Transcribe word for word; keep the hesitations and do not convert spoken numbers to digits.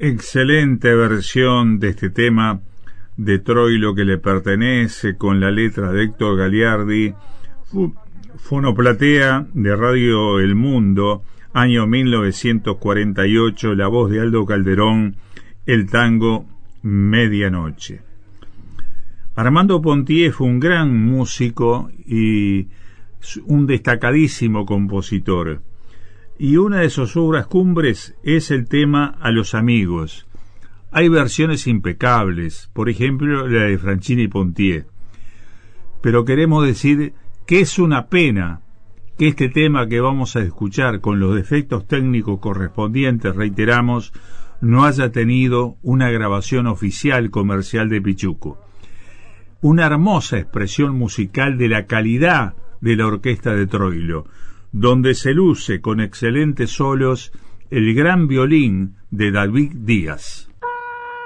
Excelente versión de este tema de Troilo que le pertenece, con la letra de Héctor Gagliardi, fonoplatea de Radio El Mundo, año mil novecientos cuarenta y ocho, la voz de Aldo Calderón, el tango Medianoche. Armando Pontier fue un gran músico y un destacadísimo compositor, y una de sus obras cumbres es el tema A los amigos. Hay versiones impecables, por ejemplo la de Franchini Pontier, pero queremos decir que es una pena que este tema que vamos a escuchar, con los defectos técnicos correspondientes, reiteramos, no haya tenido una grabación oficial comercial de Pichuco. Una hermosa expresión musical de la calidad de la orquesta de Troilo, donde se luce con excelentes solos el gran violín de David Díaz.